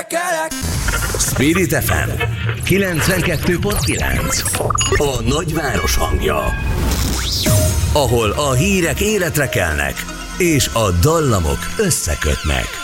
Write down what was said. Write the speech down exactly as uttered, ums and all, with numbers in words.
énekelek. Spirit ef em kilencvenkettő pont kilenc. A nagyváros hangja. Ahol a hírek életre kelnek, és a dallamok összekötnek.